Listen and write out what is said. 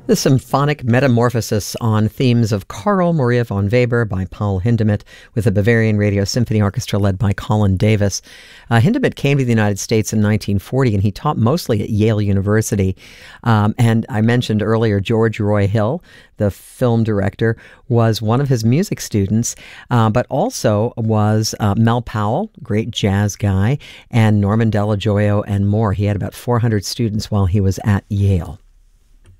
The Symphonic Metamorphosis on themes of Karl Maria von Weber by Paul Hindemith with the Bavarian Radio Symphony Orchestra led by Colin Davis. Hindemith came to the United States in 1940, and he taught mostly at Yale University. And I mentioned earlier George Roy Hill, the film director, was one of his music students, but also was Mel Powell, great jazz guy, and Norman Della Gioia and more. He had about 400 students while he was at Yale.